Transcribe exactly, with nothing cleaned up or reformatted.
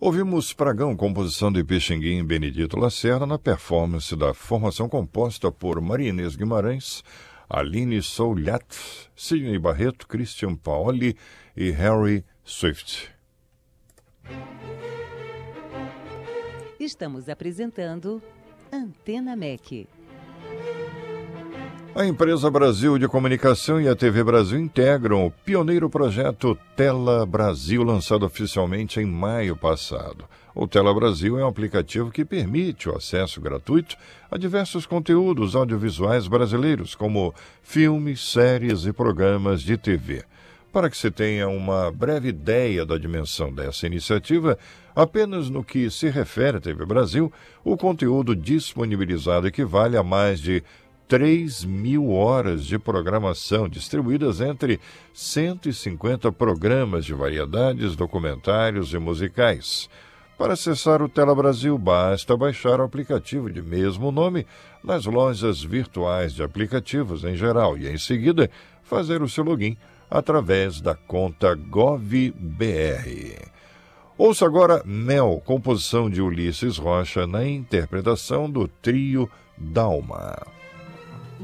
Ouvimos Pragão, composição de Pixinguinha e Benedito Lacerda, na performance da formação composta por Maria Inês Guimarães, Aline Souliat, Sidney Barreto, Christian Paoli e Harry Swift. Estamos apresentando Antena M E C. A Empresa Brasil de Comunicação e a T V Brasil integram o pioneiro projeto Tela Brasil, lançado oficialmente em maio passado. O Tela Brasil é um aplicativo que permite o acesso gratuito a diversos conteúdos audiovisuais brasileiros, como filmes, séries e programas de T V. Para que se tenha uma breve ideia da dimensão dessa iniciativa, apenas no que se refere à T V Brasil, o conteúdo disponibilizado equivale a mais de três mil horas de programação, distribuídas entre cento e cinquenta programas de variedades, documentários e musicais. Para acessar o Tela Brasil, basta baixar o aplicativo de mesmo nome nas lojas virtuais de aplicativos em geral e, em seguida, fazer o seu login através da conta GovBR. Ouça agora Mel, composição de Ulisses Rocha, na interpretação do trio Dalma.